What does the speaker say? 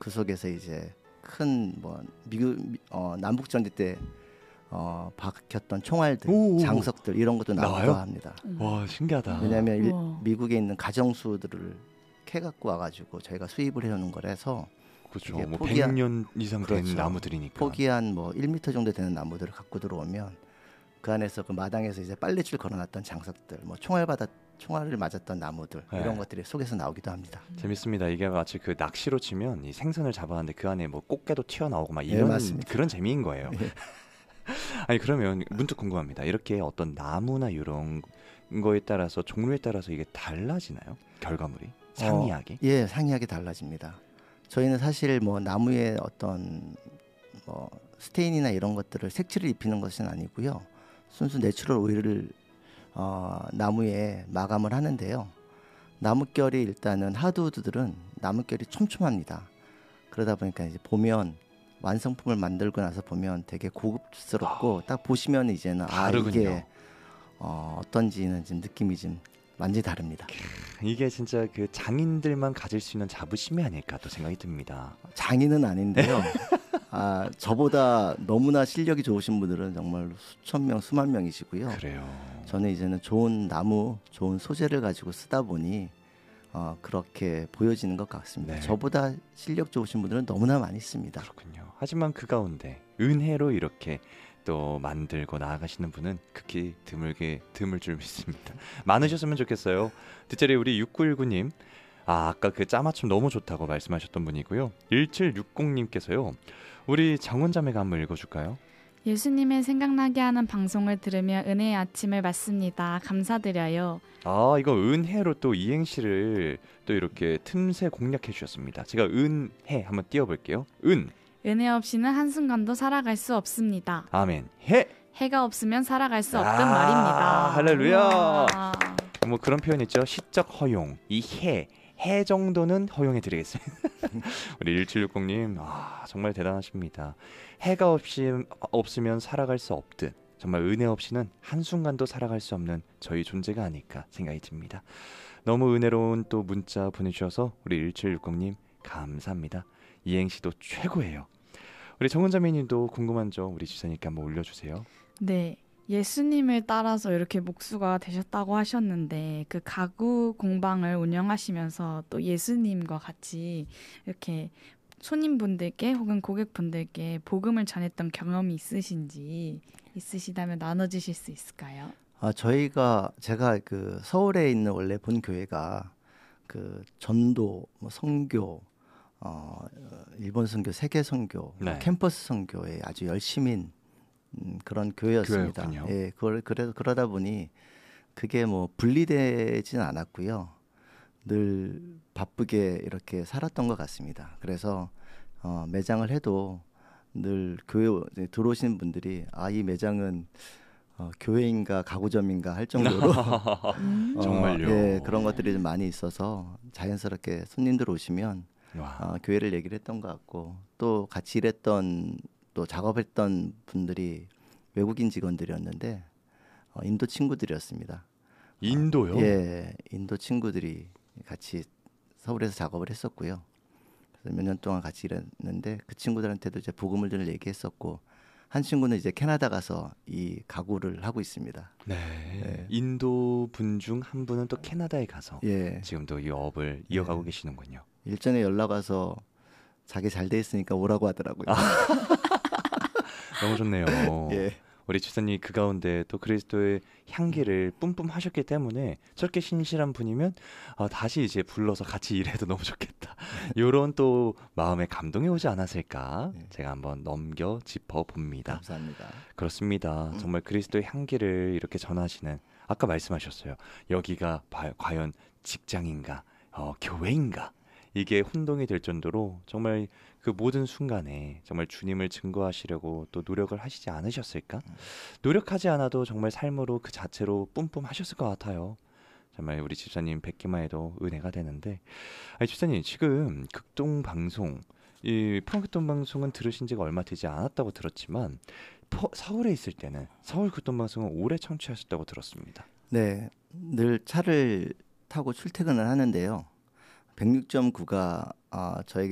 그 속에서 이제 큰 뭐 미국 남북 전쟁 때 박혔던 총알들, 오, 장석들 이런 것도 나오기도 나와요? 합니다. 와, 신기하다. 왜냐하면 우와. 미국에 있는 가정수들을 캐 갖고 와가지고 저희가 수입을 해오는 거라서 그렇죠. 이게 뭐 포기한- 100년 이상 된 그렇죠. 나무들이니까. 포기한 뭐 1m 정도 되는 나무들을 갖고 들어오면 그 안에서 그 마당에서 이제 빨래줄 걸어놨던 장석들, 뭐 총알을 맞았던 나무들 네. 이런 것들이 속에서 나오기도 합니다. 재밌습니다. 이게 마치 그 낚시로 치면 이 생선을 잡았는데 그 안에 뭐 꽃게도 튀어나오고 막 예, 이런 맞습니다. 그런 재미인 거예요. 예. 아니 그러면 문득 궁금합니다. 이렇게 어떤 나무나 이런 거에 따라서 종류에 따라서 이게 달라지나요? 결과물이 상이하게? 예, 상이하게 달라집니다. 저희는 사실 뭐 나무에 어떤 뭐 스테인이나 이런 것들을 색칠을 입히는 것은 아니고요. 순수 내추럴 오일을 나무에 마감을 하는데요. 나뭇결이 일단은 하드우드들은 나뭇결이 촘촘합니다. 그러다 보니까 이제 보면 완성품을 만들고 나서 보면 되게 고급스럽고 딱 보시면 이제는 다르군요. 이게 어떤지는 좀 느낌이 좀 완전히 다릅니다. 이게 진짜 그 장인들만 가질 수 있는 자부심이 아닐까 또 생각이 듭니다. 장인은 아닌데요. 저보다 너무나 실력이 좋으신 분들은 정말 수천 명, 수만 명이시고요. 그래요. 저는 이제는 좋은 나무, 좋은 소재를 가지고 쓰다 보니 그렇게 보여지는 것 같습니다. 네. 저보다 실력 좋으신 분들은 너무나 많이 있습니다. 그렇군요. 하지만 그 가운데 은혜로 이렇게 또 만들고 나아가시는 분은 극히 드물 줄 믿습니다. 많으셨으면 좋겠어요. 뒷자리 우리 6919님. 아까 그 짜맞춤 너무 좋다고 말씀하셨던 분이고요. 1760님께서요. 우리 정은자매가 한번 읽어줄까요? 예수님의 생각나게 하는 방송을 들으며 은혜의 아침을 맞습니다. 감사드려요. 이거 은혜로 또 이행시를 또 이렇게 틈새 공략해 주셨습니다. 제가 은혜 한번 띄워볼게요. 은혜 없이는 한순간도 살아갈 수 없습니다. 아멘. 해. 해가 없으면 살아갈 수 없단 말입니다. 할렐루야. 우와. 뭐 그런 표현 있죠. 시적 허용. 이 해 정도는 허용해 드리겠습니다. 우리 1760님 정말 대단하십니다. 해가 없으면 살아갈 수 없듯 정말 은혜 없이는 한순간도 살아갈 수 없는 저희 존재가 아닐까 생각이 듭니다. 너무 은혜로운 또 문자 보내주셔서 우리 1760님 감사합니다. 이행시도 최고예요. 우리 정은자매님도 궁금한 점 우리 지사님께 한번 올려주세요. 네. 예수님을 따라서 이렇게 목수가 되셨다고 하셨는데 그 가구 공방을 운영하시면서 또 예수님과 같이 이렇게 손님분들께 혹은 고객분들께 복음을 전했던 경험이 있으시다면 나눠주실 수 있을까요? 제가 그 서울에 있는 원래 본 교회가 그 전도, 뭐 선교, 일본 선교, 세계 선교, 네. 캠퍼스 선교에 아주 열심인 그런 교회였습니다. 교회였군요. 예, 그러다 보니 그게 뭐 분리되지는 않았고요. 늘 바쁘게 이렇게 살았던 것 같습니다. 그래서 매장을 해도 늘 교회 들어오시는 분들이 이 매장은 교회인가 가구점인가 할 정도로 정말요? 예, 그런 것들이 좀 많이 있어서 자연스럽게 손님들 오시면 교회를 얘기를 했던 것 같고 또 같이 일했던 또 작업했던 분들이 외국인 직원들이었는데 인도 친구들이었습니다. 인도요? 예, 인도 친구들이 같이 서울에서 작업을 했었고요. 그래서 몇 년 동안 같이 일했는데 그 친구들한테도 이제 복음을 늘 얘기했었고 한 친구는 이제 캐나다 가서 이 가구를 하고 있습니다. 네. 네. 인도 분 중 한 분은 또 캐나다에 가서 예, 지금도 이 업을 이어가고 계시는군요. 일전에 연락 와서 자기 잘 돼 있으니까 오라고 하더라고요. 너무 좋네요. 예. 우리 집사님이 그 가운데 또 그리스도의 향기를 뿜뿜 하셨기 때문에 저렇게 신실한 분이면 다시 이제 불러서 같이 일해도 너무 좋겠다. 이런 또 마음의 감동이 오지 않았을까 제가 한번 넘겨 짚어봅니다. 감사합니다. 그렇습니다. 정말 그리스도의 향기를 이렇게 전하시는 아까 말씀하셨어요. 여기가 과연 직장인가 교회인가 이게 혼동이 될 정도로 정말 그 모든 순간에 정말 주님을 증거하시려고 또 노력을 하시지 않으셨을까? 노력하지 않아도 정말 삶으로 그 자체로 뿜뿜 하셨을 것 같아요. 정말 우리 집사님 뵙기만 해도 은혜가 되는데 집사님 지금 극동방송 이 프롬극동방송은 들으신 지가 얼마 되지 않았다고 들었지만 서울에 있을 때는 서울 극동방송은 오래 청취하셨다고 들었습니다. 네, 늘 차를 타고 출퇴근을 하는데요. 106.9가 저에게